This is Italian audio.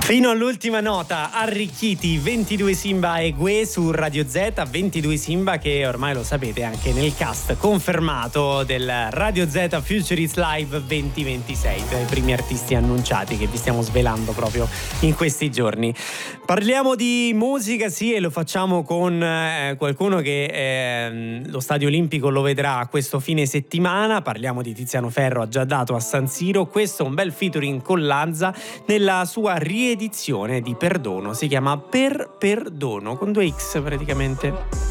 Fino all'ultima nota, arricchiti 22 Simba e Gue su Radio Z, 22 Simba che ormai lo sapete anche nel cast confermato del Radio Z Futurist Live 2026, tra i primi artisti annunciati che vi stiamo svelando proprio in questi giorni. Parliamo di musica, sì, e lo facciamo con qualcuno che lo Stadio Olimpico lo vedrà questo fine settimana. Parliamo di Tiziano Ferro, ha già dato a San Siro. Questo è un bel featuring con Lanza nella sua riedizione di Perdono, si chiama Per Perdono con 2X praticamente.